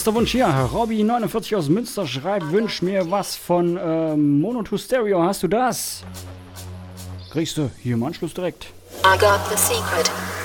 Nächster Wunsch hier. Robby49 aus Münster schreibt, wünsch mir was von Mono 2 Stereo. Hast du das? Kriegst du hier im Anschluss direkt. I got the secret.